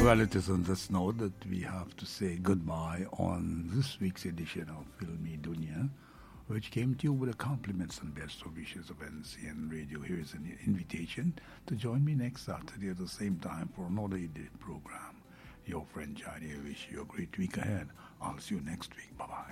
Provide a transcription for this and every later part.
Well, it is on this note that we have to say goodbye on this week's edition of Filmi Dunya, which came to you with the compliments and best wishes of NCN Radio. Here is an invitation to join me next Saturday at the same time for another edited program. Your friend Johnny, I wish you a great week ahead. I'll see you next week. Bye-bye.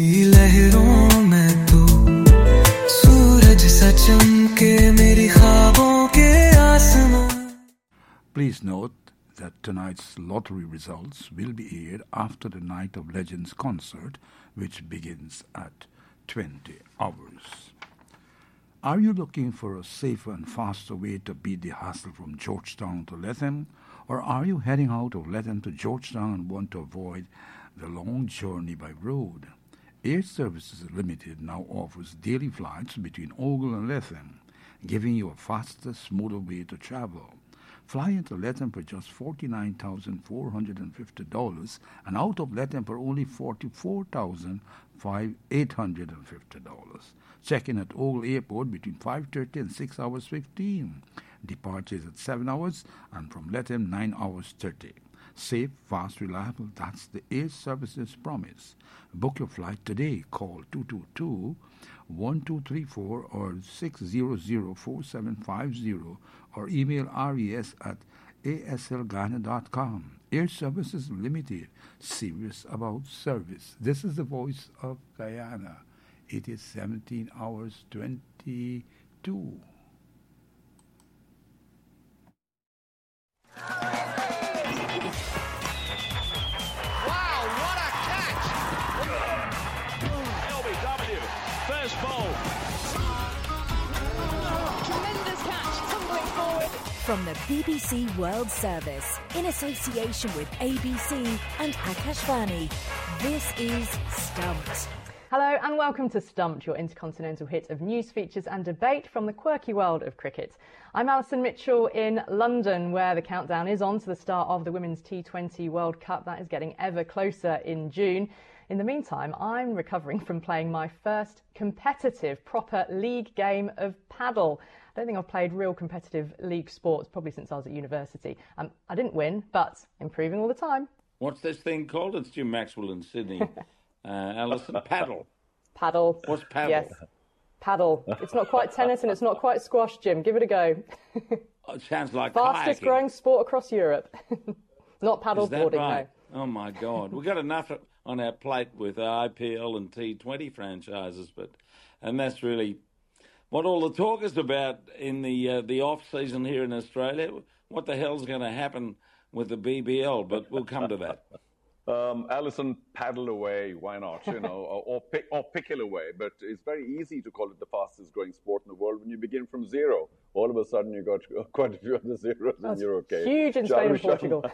Please note that tonight's lottery results will be aired after the Night of Legends concert, which begins at 20 hours. Are you looking for a safer and faster way to beat the hassle from Georgetown to Latham? Or are you heading out of Latham to Georgetown and want to avoid the long journey by road? Air Services Limited now offers daily flights between Ogle and Latham, giving you a faster, smoother way to travel. Fly into Latham for just $49,450 and out of Latham for only $44,850. Check in at Ogle Airport between 5:30 and 6 hours 15. Departure is at 7 hours and from Latham 9 hours 30. Safe, fast, reliable, that's the Air Services promise. Book your flight today. Call 222-1234 or 600-4750 or email res@aslghana.com. Air Services Limited, serious about service. This is the voice of Guyana. It is 17 hours 22. First ball. Tremendous catch, tumbling forward. From the BBC World Service, in association with ABC and Akashvani, this is Stumped. Hello and welcome to Stumped, your intercontinental hit of news, features and debate from the quirky world of cricket. I'm Alison Mitchell in London, where the countdown is on to the start of the Women's T20 World Cup. That is getting ever closer in June. In the meantime, I'm recovering from playing my first competitive, proper league game of paddle. I don't think I've played real competitive league sports probably since I was at university. I didn't win, but improving all the time. What's this thing called? It's Jim Maxwell in Sydney. Alison, paddle. Paddle. What's paddle? Yes, paddle. It's not quite tennis and it's not quite squash, Jim. Give it a go. It sounds like fastest kayaking. growing sport across Europe. Not paddle boarding, right? no. Oh my God, we've got enough on our plate with IPL and T20 franchises, and that's really what all the talk is about in the off season here in Australia. What the hell's going to happen with the BBL? But we'll come to that. Alison, paddle away, why not, or pickle away. But it's very easy to call it the fastest growing sport in the world when you begin from zero. All of a sudden you've got quite a few other zeros and you're okay. Huge in Spain and Portugal.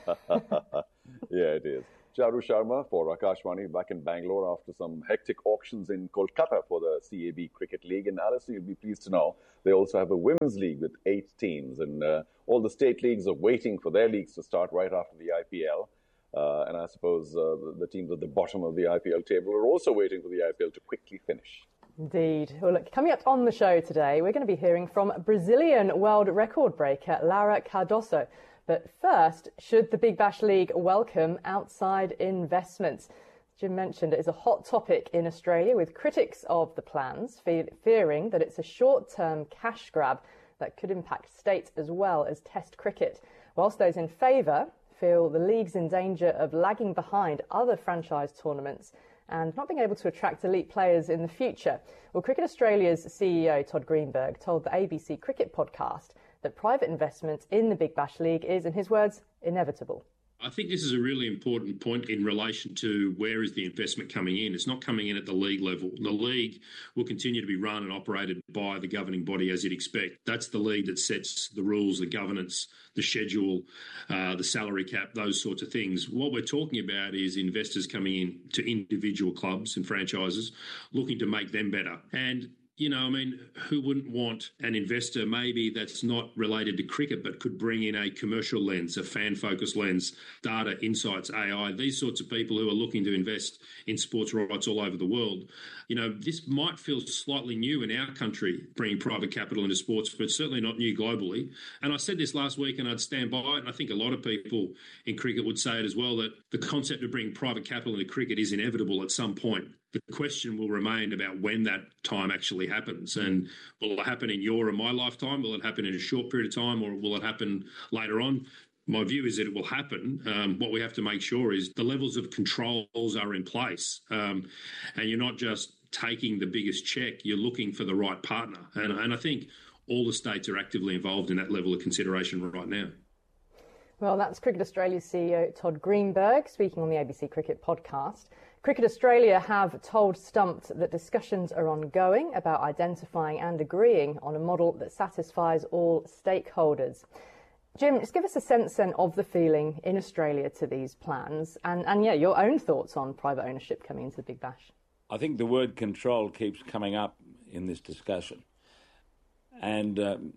Yeah, it is. Charu Sharma for Akashvani back in Bangalore after some hectic auctions in Kolkata for the CAB Cricket League. And Alison, you'll be pleased to know they also have a women's league with 8 teams. And all the state leagues are waiting for their leagues to start right after the IPL. And I suppose the teams at the bottom of the IPL table are also waiting for the IPL to quickly finish. Indeed. Well, look, coming up on the show today, we're going to be hearing from Brazilian world record breaker Laura Cardoso. But first, should the Big Bash League welcome outside investments? Jim mentioned it is a hot topic in Australia, with critics of the plans fearing that it's a short-term cash grab that could impact state as well as Test cricket, whilst those in favour feel the league's in danger of lagging behind other franchise tournaments and not being able to attract elite players in the future. Well, Cricket Australia's CEO, Todd Greenberg, told the ABC Cricket podcast that private investment in the Big Bash League is, in his words, inevitable. I think this is a really important point in relation to where is the investment coming in. It's not coming in at the league level. The league will continue to be run and operated by the governing body as you'd expect. That's the league that sets the rules, the governance, the schedule, the salary cap, those sorts of things. What we're talking about is investors coming in to individual clubs and franchises looking to make them better. And You know, I mean, who wouldn't want an investor maybe that's not related to cricket but could bring in a commercial lens, a fan-focused lens, data, insights, AI, these sorts of people who are looking to invest in sports rights all over the world. You know, this might feel slightly new in our country, bringing private capital into sports, but certainly not new globally. And I said this last week and I'd stand by it, and I think a lot of people in cricket would say it as well, that the concept of bringing private capital into cricket is inevitable at some point. The question will remain about when that time actually happens. And will it happen in your and my lifetime? Will it happen in a short period of time, or will it happen later on? My view is that it will happen. What we have to make sure is the levels of controls are in place. And you're not just taking the biggest check, you're looking for the right partner. And I think all the states are actively involved in that level of consideration right now. Well, that's Cricket Australia's CEO Todd Greenberg speaking on the ABC Cricket podcast. Cricket Australia have told Stumped that discussions are ongoing about identifying and agreeing on a model that satisfies all stakeholders. Jim, just give us a sense then of the feeling in Australia to these plans and your own thoughts on private ownership coming into the Big Bash. I think the word control keeps coming up in this discussion. And,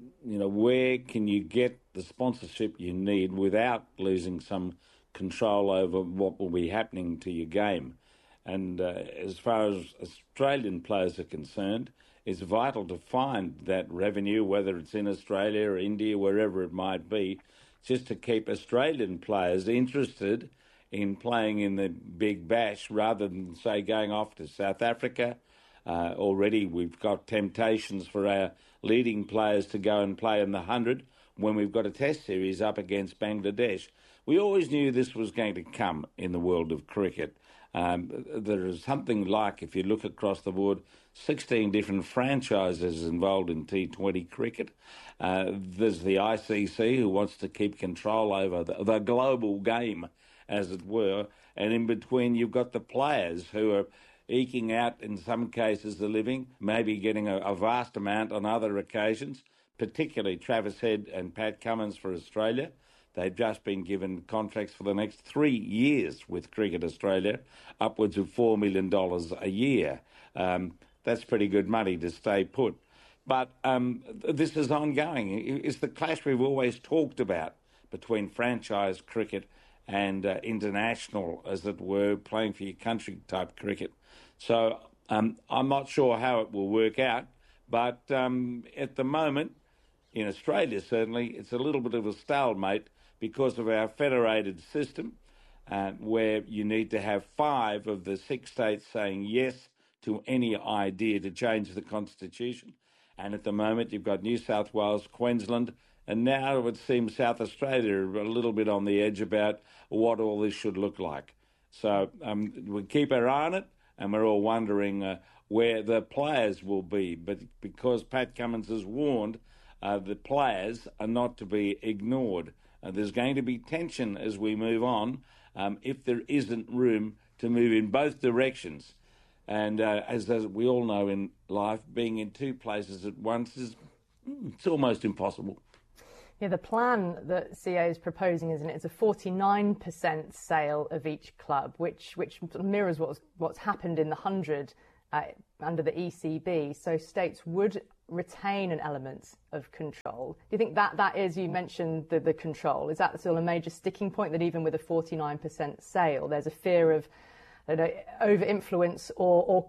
where can you get the sponsorship you need without losing some control over what will be happening to your game? And as far as Australian players are concerned, it's vital to find that revenue, whether it's in Australia or India, wherever it might be, just to keep Australian players interested in playing in the Big Bash rather than, say, going off to South Africa. Already we've got temptations for our leading players to go and play in the 100 when we've got a test series up against Bangladesh. We always knew this was going to come in the world of cricket. There is something like, if you look across the board, 16 different franchises involved in T20 cricket. There's the ICC, who wants to keep control over the global game, as it were. And in between, you've got the players who are eking out, in some cases, a living, maybe getting a vast amount on other occasions, particularly Travis Head and Pat Cummins for Australia. They've just been given contracts for the next 3 years with Cricket Australia, upwards of $4 million a year. That's pretty good money to stay put. But this is ongoing. It's the clash we've always talked about between franchise cricket and international, as it were, playing for your country type cricket. So I'm not sure how it will work out, but at the moment, in Australia certainly, it's a little bit of a stalemate because of our federated system, where you need to have 5 of the 6 states saying yes to any idea to change the constitution. And at the moment, you've got New South Wales, Queensland, and now it would seem South Australia are a little bit on the edge about what all this should look like. So we keep our eye on it, and we're all wondering where the players will be. But because Pat Cummins has warned, the players are not to be ignored. There's going to be tension as we move on if there isn't room to move in both directions. And as we all know in life, being in 2 places at once it's almost impossible. Yeah, the plan that CA is proposing, isn't it? It's a 49% sale of each club, which mirrors what's happened in the 100 under the ECB. So states would retain an element of control. Do you think that is, you mentioned the control, is that still a major sticking point, that even with a 49% sale, there's a fear of over-influence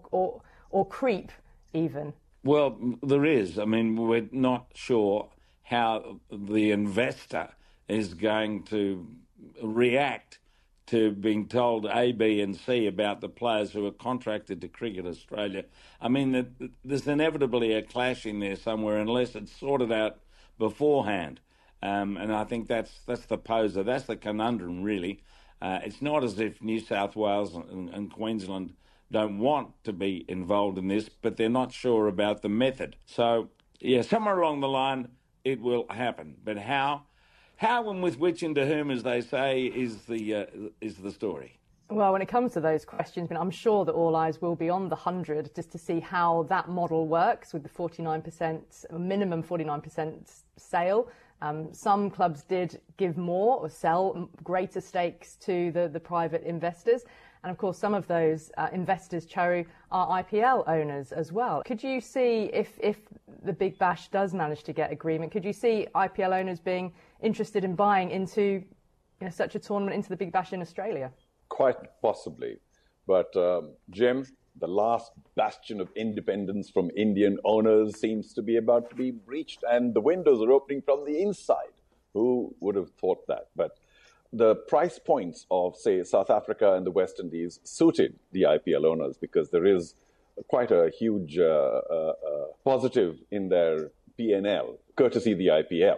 or creep even? Well, there is. I mean, we're not sure how the investor is going to react to being told A, B and C about the players who are contracted to Cricket Australia. I mean, there's inevitably a clash in there somewhere unless it's sorted out beforehand. And I think that's the poser. That's the conundrum, really. It's not as if New South Wales and Queensland don't want to be involved in this, but they're not sure about the method. So, yeah, somewhere along the line, it will happen. But how and with which and to whom, as they say, is the story. Well, when it comes to those questions, I'm sure that all eyes will be on the 100 just to see how that model works with the 49%, minimum 49% sale. Some clubs did give more or sell greater stakes to the private investors. And of course, some of those investors, Charu, are IPL owners as well. Could you see, if the Big Bash does manage to get agreement, could you see IPL owners being interested in buying into such a tournament, into the Big Bash in Australia? Quite possibly. But, Jim, the last bastion of independence from Indian owners seems to be about to be breached, and the windows are opening from the inside. Who would have thought that? But the price points of, say, South Africa and the West Indies suited the IPL owners because there is quite a huge positive in their P&L, courtesy the IPL.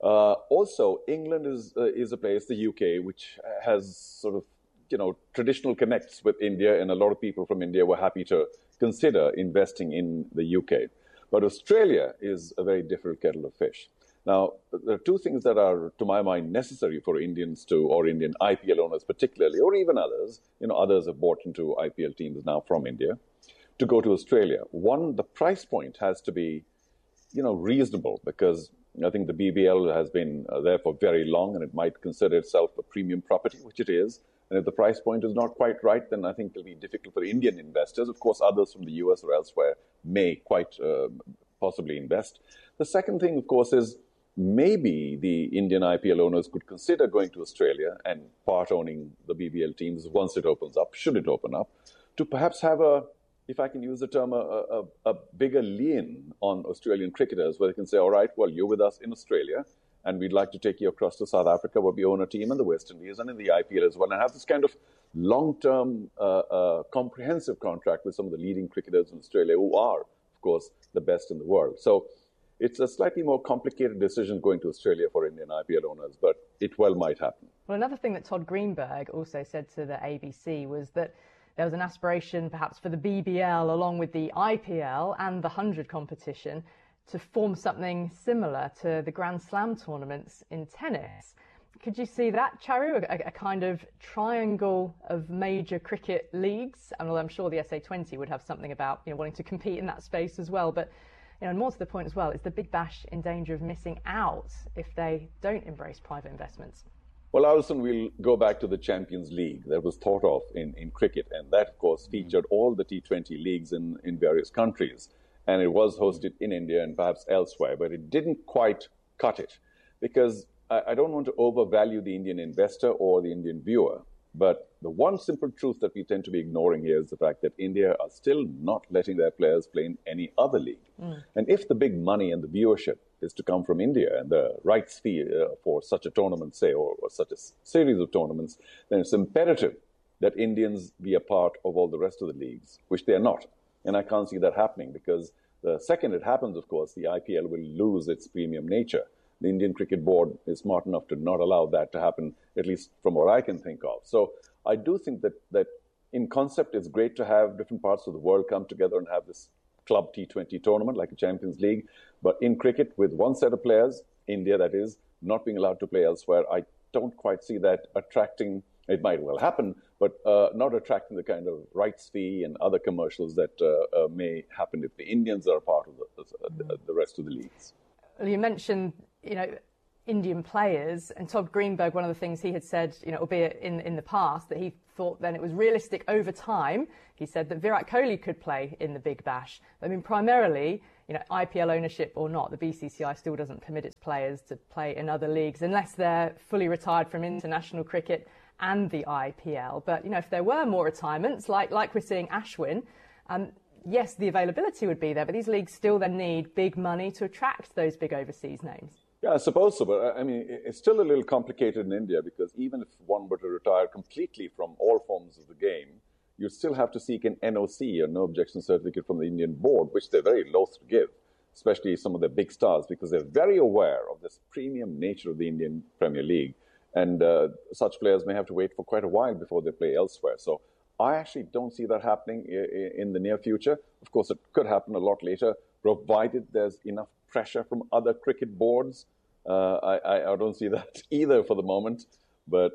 Also, England is a place, the UK, which has sort of, traditional connects with India, and a lot of people from India were happy to consider investing in the UK. But Australia is a very different kettle of fish. Now, there are two things that are, to my mind, necessary for Indians or Indian IPL owners particularly, or even others. Others have bought into IPL teams now from India, to go to Australia. One, the price point has to be, reasonable, because I think the BBL has been there for very long, and it might consider itself a premium property, which it is. And if the price point is not quite right, then I think it'll be difficult for Indian investors. Of course, others from the US or elsewhere may quite possibly invest. The second thing, of course, is maybe the Indian IPL owners could consider going to Australia and part-owning the BBL teams once it opens up, should it open up, to perhaps have if I can use the term, a bigger lien on Australian cricketers, where they can say, all right, well, you're with us in Australia, and we'd like to take you across to South Africa, where we own a team in the West Indies and in the IPL as well, and have this kind of long-term, comprehensive contract with some of the leading cricketers in Australia, who are, of course, the best in the world. So it's a slightly more complicated decision going to Australia for Indian IPL owners, but it well might happen. Well, another thing that Todd Greenberg also said to the ABC was that there was an aspiration perhaps for the BBL, along with the IPL and the 100 competition, to form something similar to the Grand Slam tournaments in tennis. Could you see that, Charu, a kind of triangle of major cricket leagues? And although I'm sure the SA20 would have something about wanting to compete in that space as well, but and more to the point as well, is the Big Bash in danger of missing out if they don't embrace private investments? Well, Alison, we'll go back to the Champions League that was thought of in cricket, and that, of course, featured all the T20 leagues in various countries. And it was hosted in India and perhaps elsewhere, but it didn't quite cut it, because I don't want to overvalue the Indian investor or the Indian viewer, but the one simple truth that we tend to be ignoring here is the fact that India are still not letting their players play in any other league. And if the big money and the viewership is to come from India, and the rights fee for such a tournament, say, or such a series of tournaments, then it's imperative that Indians be a part of all the rest of the leagues, which they are not. And I can't see that happening, because the second it happens, of course, the IPL will lose its premium nature. The Indian Cricket Board is smart enough to not allow that to happen, at least from what I can think of. So I do think that in concept, it's great to have different parts of the world come together and have this club T20 tournament like a Champions League. But in cricket, with one set of players, India that is, not being allowed to play elsewhere, I don't quite see that attracting. It might well happen, but not attracting the kind of rights fee and other commercials that may happen if the Indians are part of the rest of the leagues. Well, you mentioned, Indian players, and Todd Greenberg, one of the things he had said, albeit in the past, that he thought then it was realistic over time. He said that Virat Kohli could play in the Big Bash. I mean, primarily, IPL ownership or not, the BCCI still doesn't permit its players to play in other leagues unless they're fully retired from international cricket and the IPL. But, if there were more retirements, like we're seeing Ashwin, yes, the availability would be there, but these leagues still then need big money to attract those big overseas names. Yeah, I suppose so, but I mean, it's still a little complicated in India, because even if one were to retire completely from all forms of the game, you'd still have to seek an NOC, or no objection certificate, from the Indian board, which they're very loath to give, especially some of the big stars, because they're very aware of this premium nature of the Indian Premier League. And such players may have to wait for quite a while before they play elsewhere. So I actually don't see that happening in the near future. Of course, it could happen a lot later, provided there's enough pressure from other cricket boards. I don't see that either for the moment, but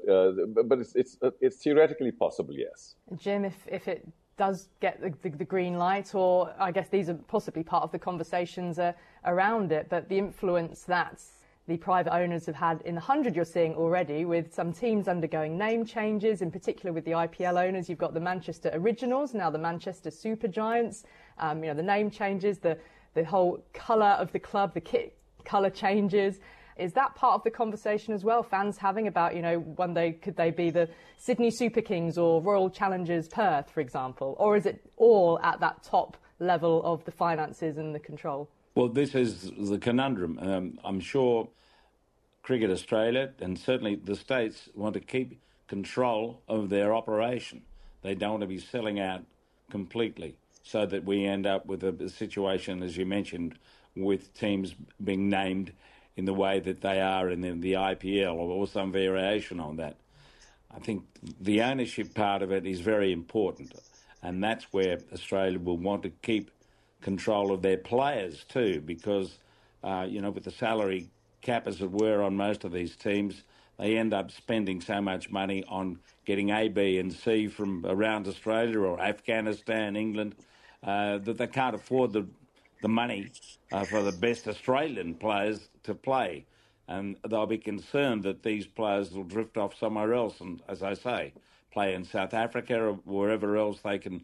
it's theoretically possible, yes. Jim, if it does get the green light, or I guess these are possibly part of the conversations around it, but the influence that the private owners have had in the 100 you're seeing already, with some teams undergoing name changes, in particular with the IPL owners. You've got the Manchester Originals, now the Manchester Supergiants, the name changes, the whole colour of the club, the kit colour changes. Is that part of the conversation as well, fans having about, one day could they be the Sydney Super Kings or Royal Challengers Perth, for example? Or is it all at that top level of the finances and the control? Well, this is the conundrum. I'm sure Cricket Australia and certainly the States want to keep control of their operation. They don't want to be selling out completely so that we end up with a situation, as you mentioned, with teams being named in the way that they are in the IPL or some variation on that. I think the ownership part of it is very important, and that's where Australia will want to keep control of their players too, because, with the salary cap as it were on most of these teams, they end up spending so much money on getting A, B and C from around Australia or Afghanistan, England, that they can't afford the money for the best Australian players to play. And they'll be concerned that these players will drift off somewhere else and, as I say, play in South Africa or wherever else they can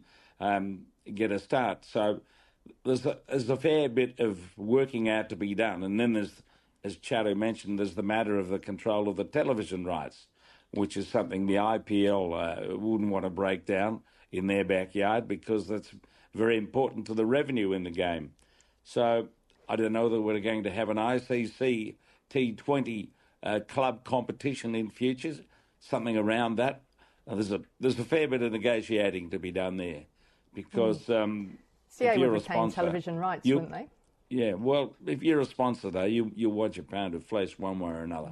get a start. So there's a fair bit of working out to be done. And then there's, as Charu mentioned, there's the matter of the control of the television rights, which is something the IPL wouldn't want to break down in their backyard because that's very important to the revenue in the game. So I don't know that we're going to have an ICC T20 club competition in future, something around that. There's a fair bit of negotiating to be done there because CA would retain television rights, wouldn't they? Yeah, well, if you're a sponsor, though, you want your pound of flesh one way or another.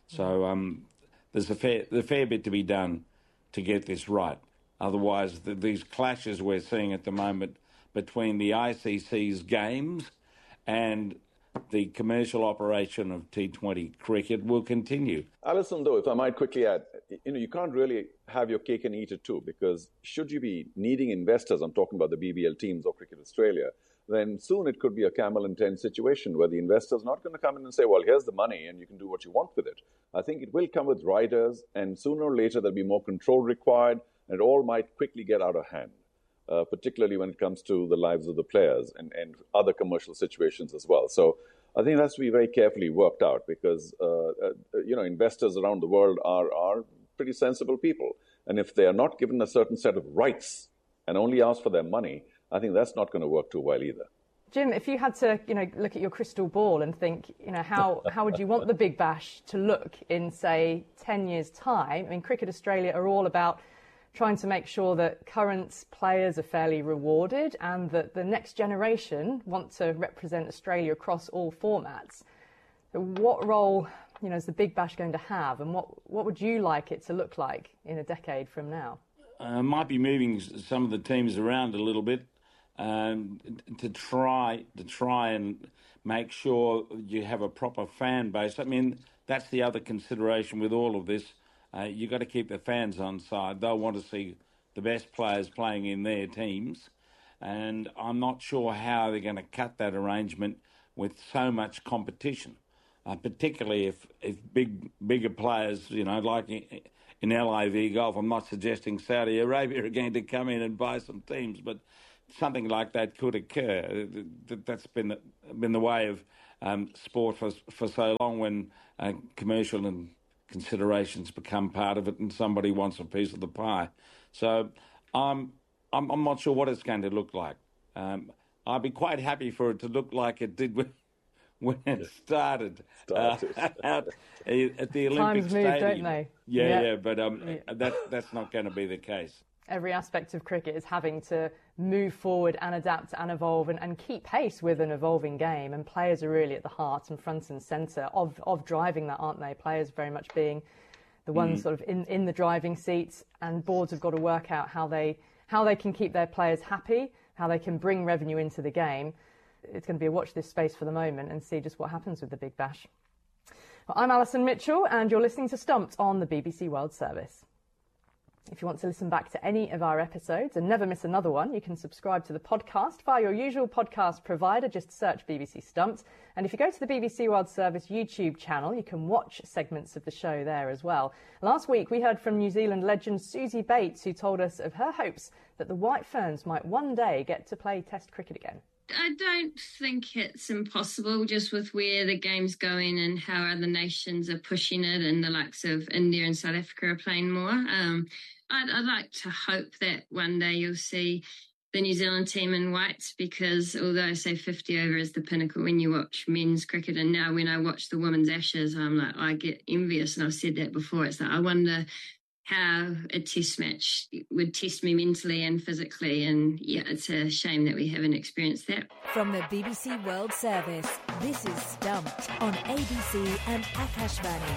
So there's a fair bit to be done to get this right. Otherwise, these clashes we're seeing at the moment between the ICC's games and the commercial operation of T20 cricket will continue. Alison, though, if I might quickly add, you can't really have your cake and eat it too, because should you be needing investors, I'm talking about the BBL teams or Cricket Australia, then soon it could be a camel and 10 situation where the investor's not going to come in and say, well, here's the money and you can do what you want with it. I think it will come with riders, and sooner or later there'll be more control required, and it all might quickly get out of hand. Particularly when it comes to the lives of the players and other commercial situations as well. So I think that's to be very carefully worked out because, investors around the world are pretty sensible people. And if they are not given a certain set of rights and only ask for their money, I think that's not going to work too well either. Jim, if you had to, look at your crystal ball and think, how would you want the Big Bash to look in, say, 10 years' time? I mean, Cricket Australia are all about trying to make sure that current players are fairly rewarded and that the next generation want to represent Australia across all formats. So what role, is the Big Bash going to have, and what would you like it to look like in a decade from now? Might be moving some of the teams around a little bit to try and make sure you have a proper fan base. I mean, that's the other consideration with all of this. You've got to keep the fans on side. They'll want to see the best players playing in their teams. And I'm not sure how they're going to cut that arrangement with so much competition, particularly if bigger players, like in LIV Golf. I'm not suggesting Saudi Arabia are going to come in and buy some teams, but something like that could occur. That's been the way of sport for so long when commercial and considerations become part of it and somebody wants a piece of the pie. So I'm not sure what it's going to look like. I'd be quite happy for it to look like it did when it started. Out at the Olympic Times Stadium. move, don't they? Yeah, but that's not going to be the case. Every aspect of cricket is having to move forward and adapt and evolve and keep pace with an evolving game. And players are really at the heart and front and centre of driving that, aren't they? Players very much being the ones sort of in the driving seats, and boards have got to work out how they can keep their players happy, how they can bring revenue into the game. It's going to be a watch this space for the moment and see just what happens with the Big Bash. Well, I'm Alison Mitchell and you're listening to Stumped on the BBC World Service. If you want to listen back to any of our episodes and never miss another one, you can subscribe to the podcast via your usual podcast provider. Just search BBC Stumped. And if you go to the BBC World Service YouTube channel, you can watch segments of the show there as well. Last week, we heard from New Zealand legend Susie Bates, who told us of her hopes that the White Ferns might one day get to play Test cricket again. I don't think it's impossible, just with where the game's going and how other nations are pushing it, and the likes of India and South Africa are playing more. I'd like to hope that one day you'll see the New Zealand team in whites, because although I say 50 over is the pinnacle when you watch men's cricket, and now when I watch the women's Ashes, I'm like, I get envious, and I've said that before. It's like, I wonder how a test match would test me mentally and physically, and yeah, it's a shame that we haven't experienced that. From the BBC World Service, this is Stumped on ABC and Akashvani.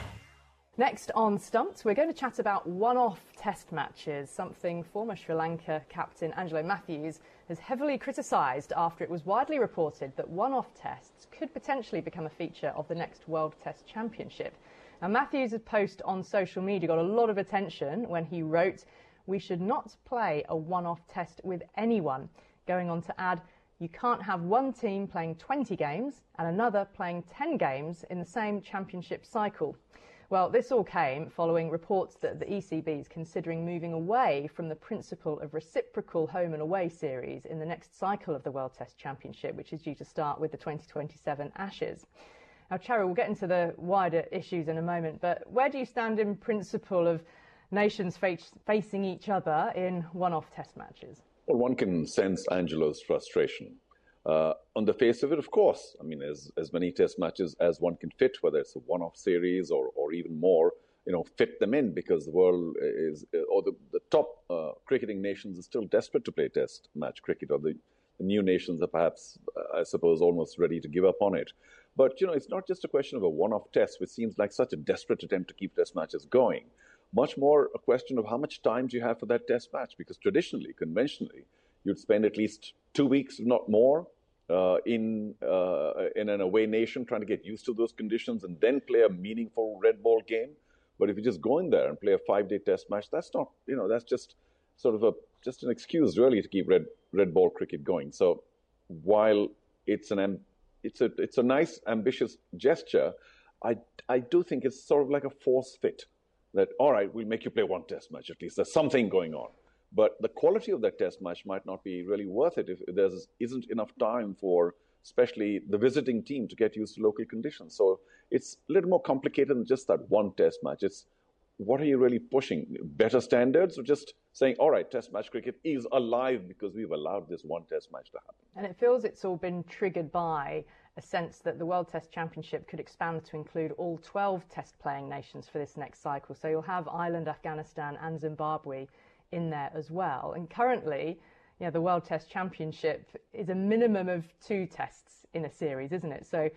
Next on Stumped, we're going to chat about one-off test matches, something former Sri Lanka captain Angelo Matthews has heavily criticised after it was widely reported that one-off tests could potentially become a feature of the next World Test Championship. Now, Matthews' post on social media got a lot of attention when he wrote, "We should not play a one-off test with anyone," going on to add, "You can't have one team playing 20 games and another playing 10 games in the same championship cycle." Well, this all came following reports that the ECB is considering moving away from the principle of reciprocal home and away series in the next cycle of the World Test Championship, which is due to start with the 2027 Ashes. Now, Charu, we'll get into the wider issues in a moment, but where do you stand in principle of nations facing each other in one-off test matches? Well, one can sense Angelo's frustration. On the face of it, of course, I mean, as many test matches as one can fit, whether it's a one-off series or even more, fit them in, because the world is, or the top cricketing nations are still desperate to play test match cricket, or the new nations are perhaps, I suppose, almost ready to give up on it. But, it's not just a question of a one-off test, which seems like such a desperate attempt to keep test matches going. Much more a question of how much time do you have for that test match, because traditionally, conventionally, you'd spend at least 2 weeks, if not more, in an away nation trying to get used to those conditions and then play a meaningful red ball game. But if you just go in there and play a 5-day test match, that's not, that's just sort of just an excuse really to keep red ball cricket going. So while it's a nice, ambitious gesture, I do think it's sort of like a force fit that, all right, we'll make you play one test match at least. There's something going on. But the quality of that test match might not be really worth it if there isn't enough time for especially the visiting team to get used to local conditions. So it's a little more complicated than just that one test match. It's what are you really pushing? Better standards, or just saying, all right, test match cricket is alive because we've allowed this one test match to happen? And it feels it's all been triggered by a sense that the World Test Championship could expand to include all 12 test-playing nations for this next cycle. So you'll have Ireland, Afghanistan and Zimbabwe in there as well. And currently, the World Test Championship is a minimum of 2 tests in a series, isn't it? So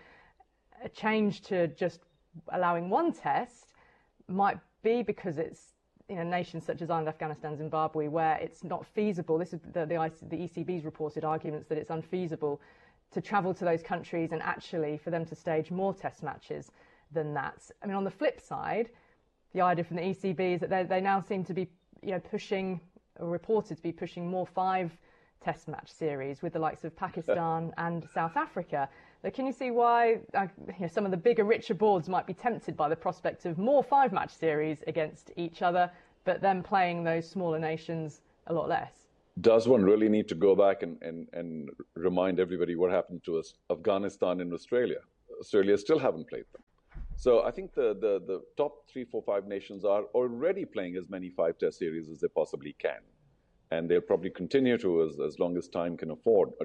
a change to just allowing one test might be because it's nations such as Ireland, Afghanistan, Zimbabwe, where it's not feasible. This is the ECB's reported arguments that it's unfeasible to travel to those countries and actually for them to stage more test matches than that. I mean, on the flip side, the idea from the ECB is that they now seem to be pushing, or reported to be pushing, more 5 test match series with the likes of Pakistan and South Africa. So can you see why some of the bigger, richer boards might be tempted by the prospect of more 5-match series against each other, but then playing those smaller nations a lot less? Does one really need to go back and remind everybody what happened to us, Afghanistan and Australia? Australia still haven't played them. So I think the top 3, 4, 5 nations are already playing as many 5-test series as they possibly can. And they'll probably continue to as long as time can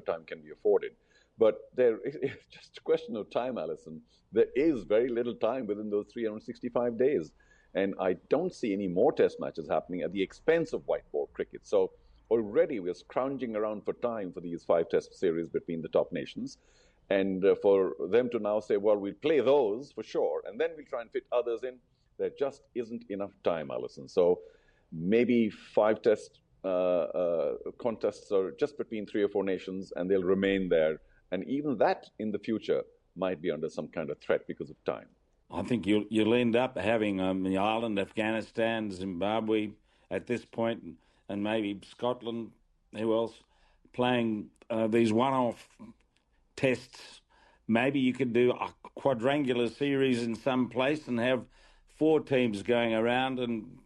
be afforded. But it's just a question of time, Alison. There is very little time within those 365 days. And I don't see any more test matches happening at the expense of white ball cricket. So already we're scrounging around for time for these 5-test series between the top nations. And for them to now say, well, we'll play those for sure, and then we'll try and fit others in, there just isn't enough time, Alison. So maybe 5-test contests are just between 3 or 4 nations, and they'll remain there. And even that in the future might be under some kind of threat because of time. I think you'll end up having Ireland, Afghanistan, Zimbabwe, at this point, and maybe Scotland, who else, playing these one-off tests. Maybe you could do a quadrangular series in some place and have 4 teams going around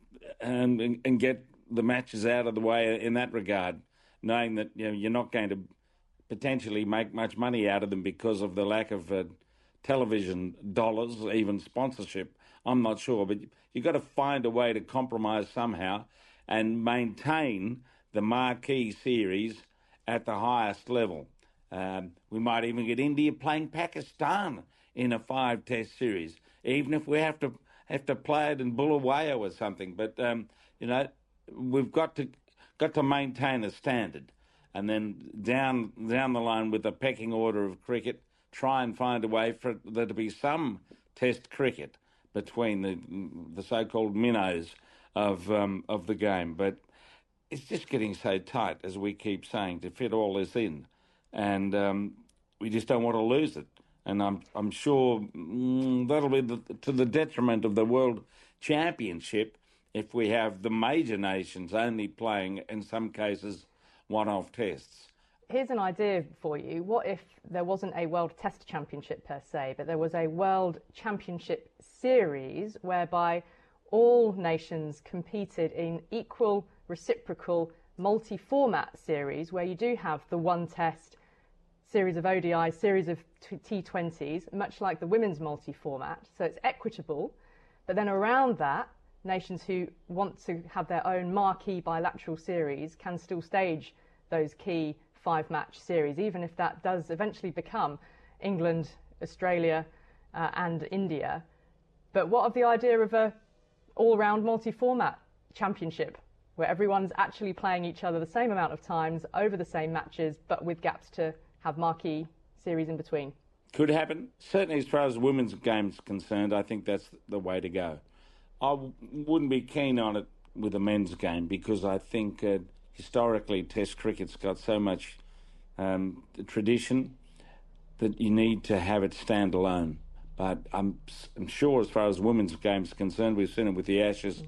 and get the matches out of the way in that regard, knowing that you're not going to potentially make much money out of them because of the lack of television dollars, even sponsorship. I'm not sure, but you've got to find a way to compromise somehow and maintain the marquee series at the highest level. We might even get India playing Pakistan in a 5-test series, even if we have to play it in Bulawayo or something. But we've got to maintain a standard, and then down the line with the pecking order of cricket, try and find a way for there to be some Test cricket between the so-called minnows of the game. But it's just getting so tight, as we keep saying, to fit all this in. And we just don't want to lose it. And I'm sure that'll be to the detriment of the World Championship if we have the major nations only playing, in some cases, one-off tests. Here's an idea for you. What if there wasn't a World Test Championship per se, but there was a World Championship Series whereby all nations competed in equal, reciprocal, multi-format series where you do have the one test, series of ODIs, series of T20s, much like the women's multi-format. So it's equitable. But then around that, nations who want to have their own marquee bilateral series can still stage those key 5-match series, even if that does eventually become England, Australia and India. But what of the idea of a all-round multi-format championship where everyone's actually playing each other the same amount of times over the same matches, but with gaps to have marquee series in between? Could happen. Certainly as far as women's games concerned, I think that's the way to go. I wouldn't be keen on it with the men's game because I think historically Test cricket's got so much tradition that you need to have it stand alone. But I'm sure as far as women's games are concerned, we've seen it with the Ashes,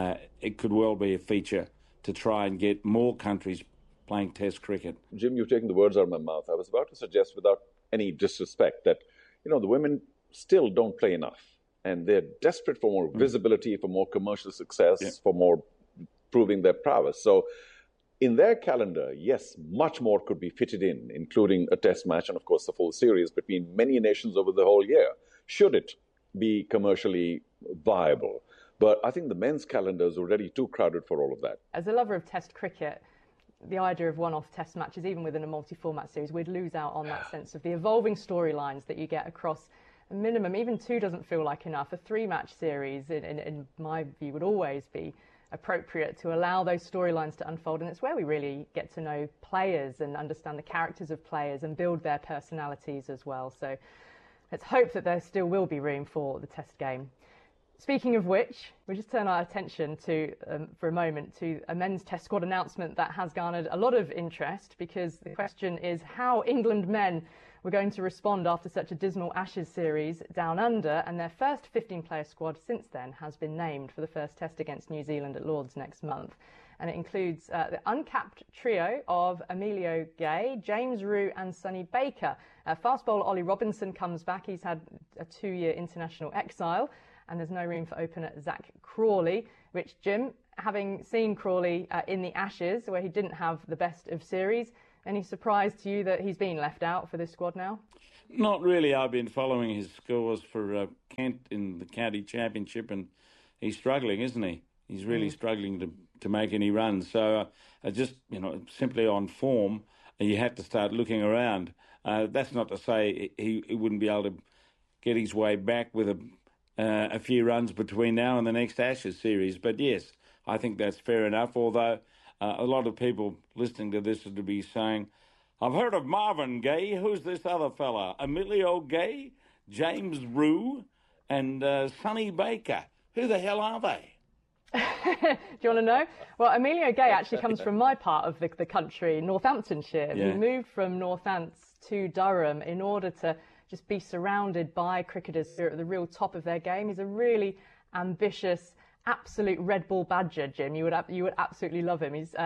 it could well be a feature to try and get more countries playing Test cricket. Jim, you've taken the words out of my mouth. I was about to suggest, without any disrespect, that the women still don't play enough, and they're desperate for more visibility, for more commercial success, for more proving their prowess. So in their calendar, yes, much more could be fitted in, including a test match and, of course, the full series between many nations over the whole year, should it be commercially viable. But I think the men's calendar is already too crowded for all of that. As a lover of Test cricket, the idea of one-off test matches, even within a multi-format series, we'd lose out on that sense of the evolving storylines that you get across a minimum. Even 2 doesn't feel like enough. A 3-match series, in my view, would always be appropriate to allow those storylines to unfold, and it's where we really get to know players and understand the characters of players and build their personalities as well. So let's hope that there still will be room for the Test game. Speaking of which, we'll just turn our attention to, for a moment, to a men's Test squad announcement that has garnered a lot of interest, because the question is how England men were going to respond after such a dismal Ashes series down under, and their first 15-player squad since then has been named for the first Test against New Zealand at Lord's next month. And it includes the uncapped trio of Emilio Gay, James Rew and Sonny Baker. Fast bowler Ollie Robinson comes back. He's had a 2-year international exile, and there's no room for opener Zach Crawley, which, Jim, having seen Crawley in the Ashes, where he didn't have the best of series, any surprise to you that he's been left out for this squad now? Not really. I've been following his scores for Kent in the county championship, and he's struggling, isn't he? He's really struggling to make any runs. So just, simply on form, you have to start looking around. That's not to say he wouldn't be able to get his way back with a few runs between now and the next Ashes series. But yes, I think that's fair enough, although a lot of people listening to this would be saying, I've heard of Marvin Gaye. Who's this other fella? Emilio Gay, James Rew, and Sonny Baker. Who the hell are they? Do you want to know? Well, Emilio Gay actually comes from my part of the country, Northamptonshire. Yeah. He moved from Northants to Durham in order to just be surrounded by cricketers who are at the real top of their game. He's a really ambitious absolute Red Bull badger, Jim. You would absolutely love him. He's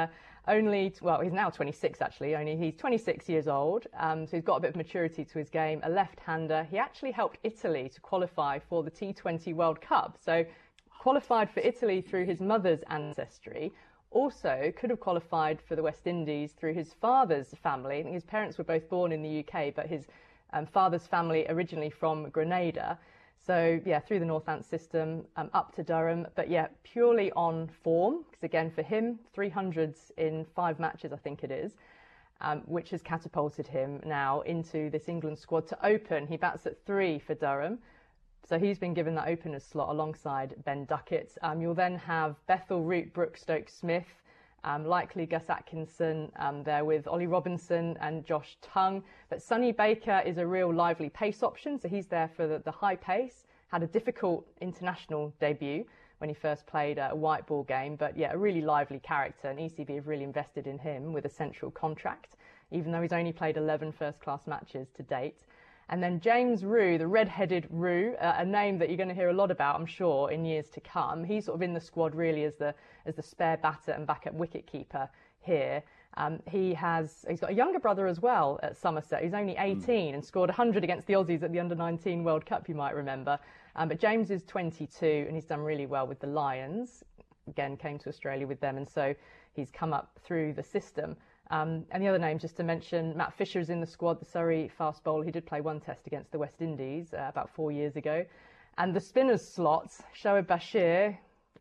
he's now 26 actually. He's 26 years old, so he's got a bit of maturity to his game. A left-hander. He actually helped Italy to qualify for the T20 World Cup. So qualified for Italy through his mother's ancestry. Also could have qualified for the West Indies through his father's family. I think his parents were both born in the UK, but his father's family originally from Grenada. So, yeah, through the Northants system, up to Durham. But, yeah, purely on form, because, again, for him, 300s in 5 matches, I think it is, which has catapulted him now into this England squad to open. He bats at 3 for Durham. So he's been given that opener's slot alongside Ben Duckett. You'll then have Bethel, Root, Brooke, Stokes-Smith, likely Gus Atkinson there with Ollie Robinson and Josh Tongue. But Sonny Baker is a real lively pace option, so he's there for the high pace. Had a difficult international debut when he first played a white ball game, but yeah, a really lively character, and ECB have really invested in him with a central contract, even though he's only played 11 first-class matches to date. And then James Rew, the red-headed Rew, a name that you're going to hear a lot about, I'm sure, in years to come. He's sort of in the squad really as the spare batter and backup wicketkeeper here. He's got a younger brother as well at Somerset. He's only 18 and scored 100 against the Aussies at the Under-19 World Cup, you might remember. But James is 22 and he's done really well with the Lions. Again, came to Australia with them, and so he's come up through the system. And the other names, just to mention, Matt Fisher's in the squad, the Surrey fast bowler. He did play one test against the West Indies about 4 years ago. And the spinners slots, Shoaib Bashir,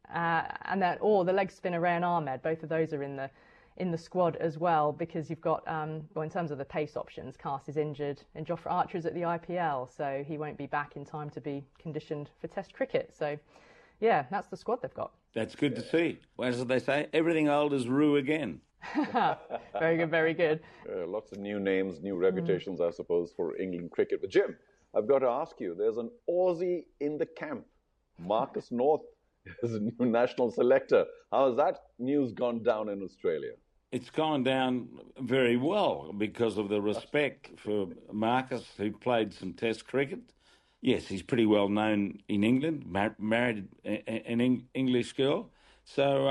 and then the leg spinner Rayan Ahmed. Both of those are in the squad as well, because you've got, in terms of the pace options, Cass is injured and Jofra Archer's at the IPL, so he won't be back in time to be conditioned for Test cricket. So, yeah, that's the squad they've got. That's good to see. As they say, everything old is Rew again. Very good, very good. Lots of new names, new reputations, I suppose, for England cricket. But Jim, I've got to ask you, there's an Aussie in the camp. Marcus North is a new national selector. How has that news gone down in Australia? It's gone down very well because of the respect for Marcus, who played some Test cricket. Yes, he's pretty well known in England, married an English girl. So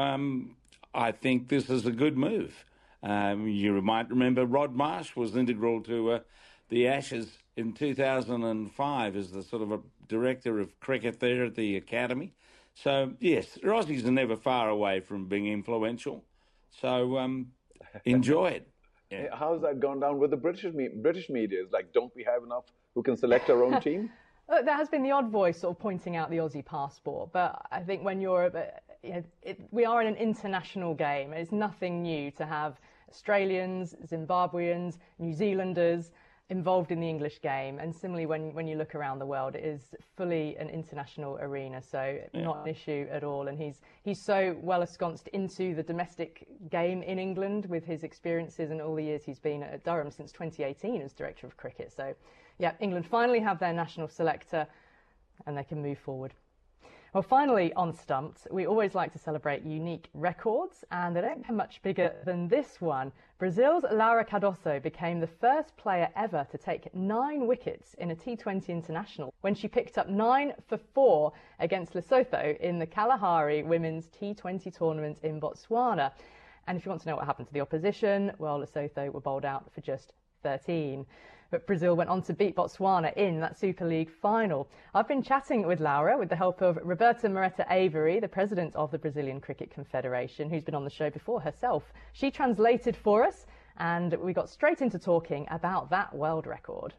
I think this is a good move. You might remember Rod Marsh was integral to the Ashes in 2005 as the sort of a director of cricket there at the academy. So, yes, the Aussies are never far away from being influential. So, enjoy it. Yeah. How's that gone down with the British media? It's like, don't we have enough who can select our own team? There has been the odd voice sort of pointing out the Aussie passport, but I think when we are in an international game. It's nothing new to have Australians, Zimbabweans, New Zealanders involved in the English game. And similarly, when you look around the world, it is fully an international arena, so not an issue at all. And he's so well ensconced into the domestic game in England with his experiences and all the years he's been at Durham since 2018 as director of cricket. So, yeah, England finally have their national selector and they can move forward. Well, finally, on Stumped, we always like to celebrate unique records, and they don't get much bigger than this one. Brazil's Laura Cardoso became the first player ever to take 9 wickets in a T20 international when she picked up 9 for 4 against Lesotho in the Kalahari Women's T20 tournament in Botswana. And if you want to know what happened to the opposition, well, Lesotho were bowled out for just 13. But Brazil went on to beat Botswana in that Super League final. I've been chatting with Laura with the help of Roberta Moreta Avery, the president of the Brazilian Cricket Confederation, who's been on the show before herself. She translated for us, and we got straight into talking about that world record.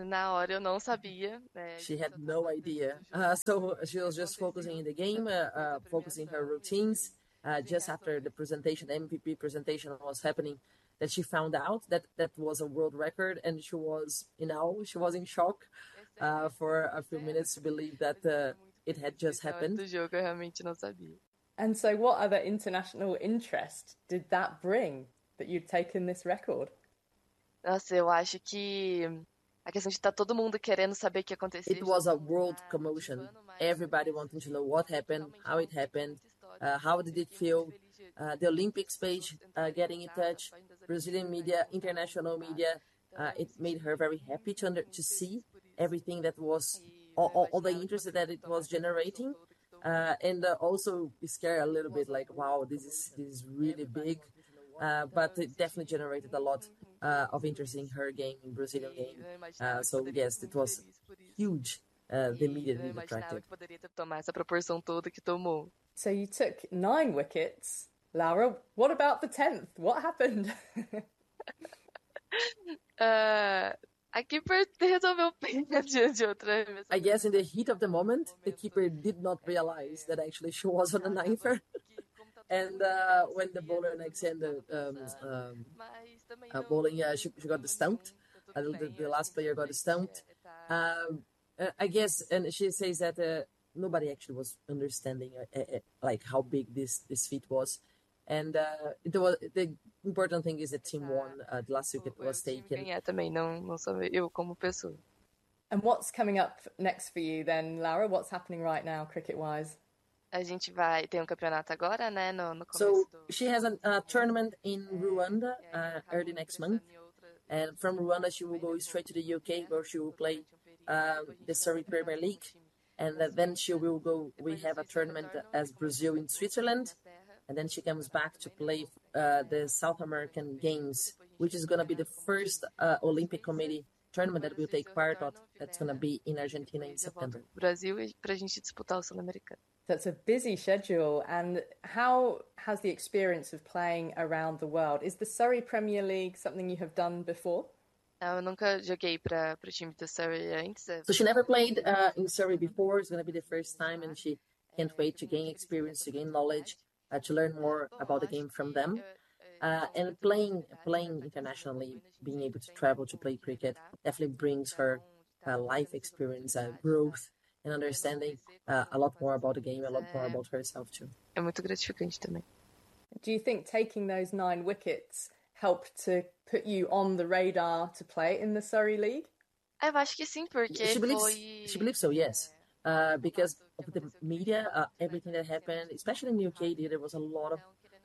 She had no idea. So she was just focusing in the game, focusing her routines. Just after the presentation, the MVP presentation was happening, that she found out that was a world record, and she was in shock for a few minutes to believe that it had just happened. And so what other international interest did that bring, that you'd taken this record? It was a world commotion. Everybody wanting to know what happened, how it happened, how did it feel. The Olympics page getting in touch, Brazilian media, international media, it made her very happy to see everything that was, all the interest that it was generating. and also scared a little bit, like, wow, this is really big. But it definitely generated a lot of interest in her game, in Brazilian game. So yes, it was huge. The media really attracted. So you took 9 wickets. Laura, what about the 10th? What happened? A keeper resolveu perder de outra vez. I guess in the heat of the moment, the keeper did not realize that actually she was on a 9er. And when the bowler next ended bowling, she got stumped. The last player got stumped. I guess, and she says that nobody actually was understanding like how big this feat was. And the important thing is the team won. The last wicket was taken. Também não sou eu como pessoa. And what's coming up next for you then, Laura? What's happening right now, cricket-wise? A gente vai ter campeonato agora, né? No So she has a tournament in Rwanda early next month. And from Rwanda, she will go straight to the UK, where she will play the Surrey Premier League. And then we have a tournament as Brazil in Switzerland. And then she comes back to play the South American Games, which is going to be the first Olympic Committee tournament that we'll take part of. That's going to be in Argentina in September. Brasil pra gente disputar o Sul-Americano. That's a busy schedule. And how has the experience of playing around the world? Is the Surrey Premier League something you have done before? Eu nunca joguei para o time do Surrey antes. So she never played in Surrey before. It's going to be the first time, and she can't wait to gain experience, to gain knowledge, to learn more about the game from them. And playing internationally, being able to travel to play cricket, definitely brings her life experience, growth, and understanding a lot more about the game, a lot more about herself too. É muito gratificante também. Do you think taking those 9 wickets helped to put you on the radar to play in the Surrey League? Eu acho que sim, porque she believes so, yes. Because of the media, everything that happened, especially in the UK, there was a lot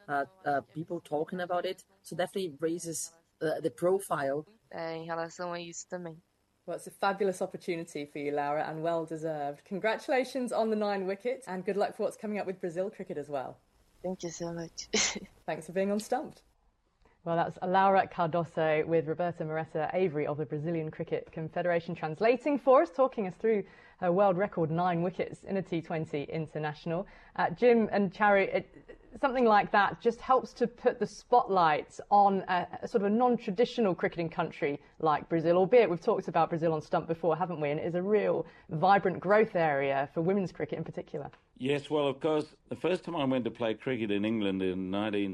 of people talking about it. So definitely raises the profile. Em relação a isso também. Well, it's a fabulous opportunity for you, Laura, and well deserved. Congratulations on the 9 wickets, and good luck for what's coming up with Brazil cricket as well. Thank you so much. Thanks for being on Stumped. Well, that's Laura Cardoso with Roberta Moreta Avery of the Brazilian Cricket Confederation translating for us, talking us through her world record 9 wickets in a T20 international. Jim and Charu, something like that just helps to put the spotlight on a sort of a non-traditional cricketing country like Brazil, albeit we've talked about Brazil on Stump before, haven't we? And it is a real vibrant growth area for women's cricket in particular. Yes, well, of course, the first time I went to play cricket in England in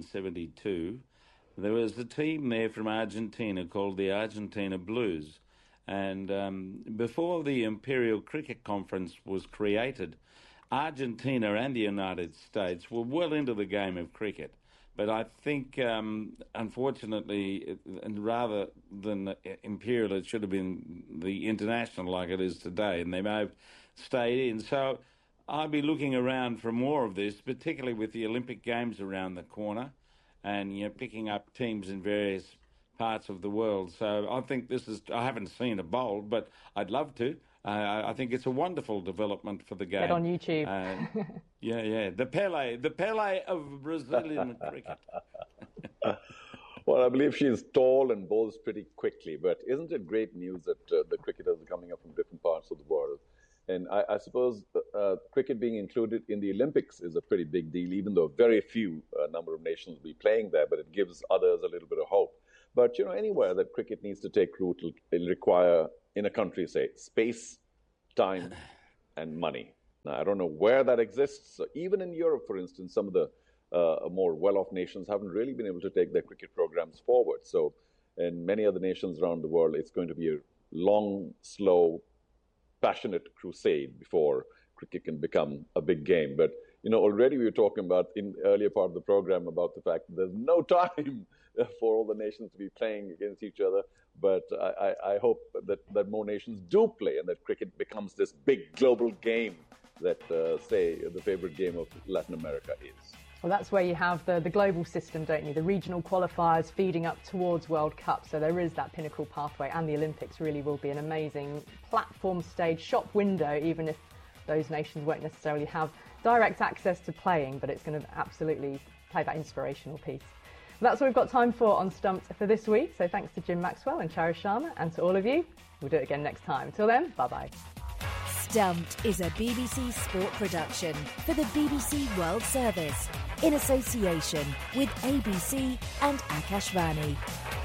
1972, there was a team there from Argentina called the Argentina Blues. And before the Imperial Cricket Conference was created, Argentina and the United States were well into the game of cricket. But I think, unfortunately, and rather than Imperial, it should have been the international like it is today, and they may have stayed in. So I'll be looking around for more of this, particularly with the Olympic Games around the corner, and picking up teams in various parts of the world. So I think I haven't seen it bowled, but I'd love to. I think it's a wonderful development for the game. Get on YouTube. Yeah. The Pele of Brazilian cricket. Well, I believe she's tall and bowls pretty quickly, but isn't it great news that the cricketers are coming up from different parts of the world? And I suppose cricket being included in the Olympics is a pretty big deal, even though very few number of nations will be playing there, but it gives others a little bit of hope. But, anywhere that cricket needs to take root, it'll require, in a country, say, space, time, and money. Now, I don't know where that exists. So even in Europe, for instance, some of the more well-off nations haven't really been able to take their cricket programs forward. So in many other nations around the world, it's going to be a long, slow, passionate crusade before cricket can become a big game. But, already we were talking about in the earlier part of the program about the fact that there's no time for all the nations to be playing against each other. But I hope that more nations do play and that cricket becomes this big global game that, say, the favorite game of Latin America is. Well, that's where you have the global system, don't you? The regional qualifiers feeding up towards World Cup. So there is that pinnacle pathway, and the Olympics really will be an amazing platform stage, shop window, even if those nations won't necessarily have direct access to playing, but it's going to absolutely play that inspirational piece. That's all we've got time for on Stumped for this week. So thanks to Jim Maxwell and Charu Sharma, and to all of you. We'll do it again next time. Till then, bye-bye. Stumped is a BBC Sport production for the BBC World Service in association with ABC and Akashvani.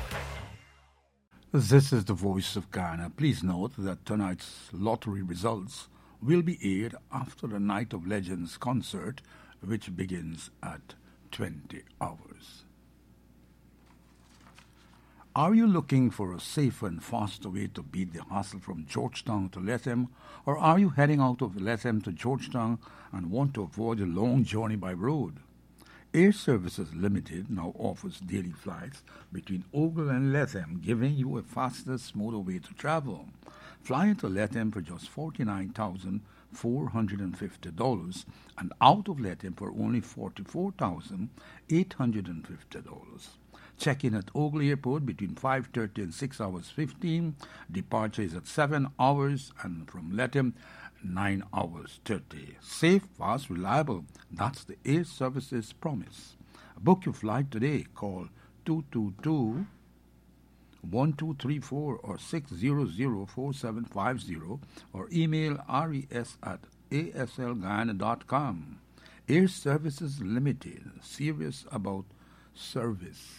This is the Voice of Ghana. Please note that tonight's lottery results will be aired after the Night of Legends concert, which begins at 20 hours. Are you looking for a safer and faster way to beat the hassle from Georgetown to Latham, or are you heading out of Latham to Georgetown and want to avoid a long journey by road? Air Services Limited now offers daily flights between Ogle and Latham, giving you a faster, smoother way to travel. Fly into Latham for just $49,450 and out of Latham for only $44,850. Check-in at Ogle Airport between 5:30 and 6 hours 15. Departure is at 7 hours, and from Latham, 9 hours 30. Safe, fast, reliable. That's the Air Services promise. Book your flight today. Call 222-1234 or 600-4750 or email res@aslghana.com. Air Services Limited. Serious about service.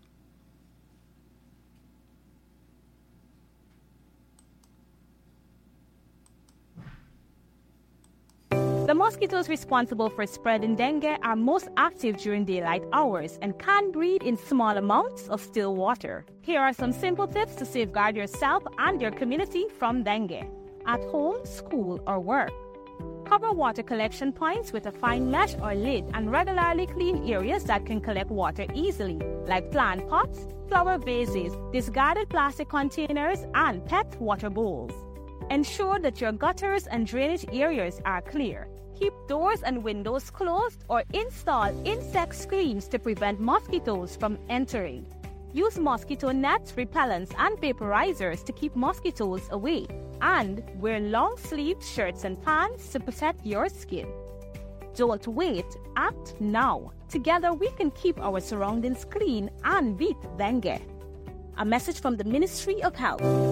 The mosquitoes responsible for spreading dengue are most active during daylight hours and can breed in small amounts of still water. Here are some simple tips to safeguard yourself and your community from dengue. At home, school, or work. Cover water collection points with a fine mesh or lid and regularly clean areas that can collect water easily, like plant pots, flower vases, discarded plastic containers, and pet water bowls. Ensure that your gutters and drainage areas are clear. Keep doors and windows closed or install insect screens to prevent mosquitoes from entering. Use mosquito nets, repellents, and vaporizers to keep mosquitoes away. And wear long-sleeved shirts and pants to protect your skin. Don't wait, act now. Together we can keep our surroundings clean and beat dengue. A message from the Ministry of Health.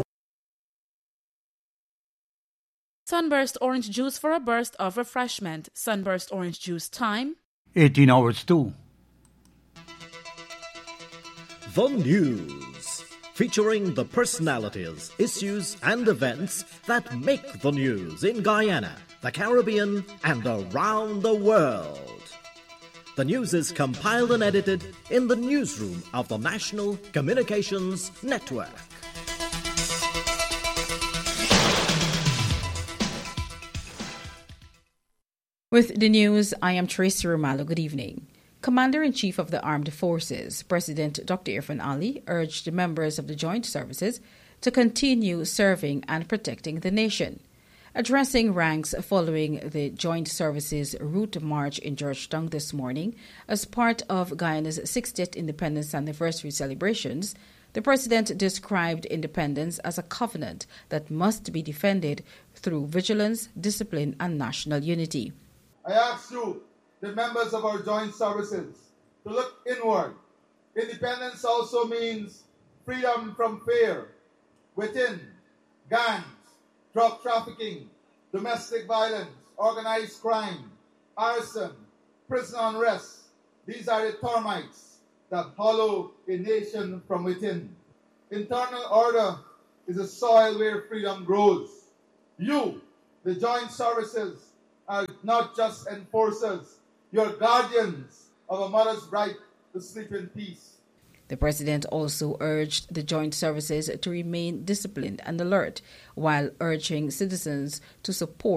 Sunburst orange juice for a burst of refreshment. Sunburst orange juice time 18 hours too. The News, featuring the personalities, issues and events that make the news in Guyana, the Caribbean and around the world. The news is compiled and edited in the newsroom of the National Communications Network. With the news, I am Tracy Romalo. Good evening. Commander-in-Chief of the Armed Forces, President Dr. Irfan Ali, urged the members of the Joint Services to continue serving and protecting the nation. Addressing ranks following the Joint Services route march in Georgetown this morning as part of Guyana's 60th Independence Anniversary celebrations, the President described independence as a covenant that must be defended through vigilance, discipline, and national unity. I ask you, the members of our joint services, to look inward. Independence also means freedom from fear within gangs, drug trafficking, domestic violence, organized crime, arson, prison unrest. These are the termites that hollow a nation from within. Internal order is a soil where freedom grows. You, the joint services, are not just enforcers, you're guardians of a mother's right to sleep in peace. The President also urged the joint services to remain disciplined and alert while urging citizens to support